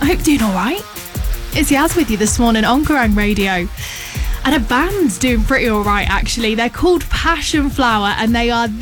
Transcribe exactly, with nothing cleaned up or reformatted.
hope you're doing all right. It's Yaz with you this morning on Kerrang Radio. And a band's doing pretty all right, actually. They're called Passion Flower, and they are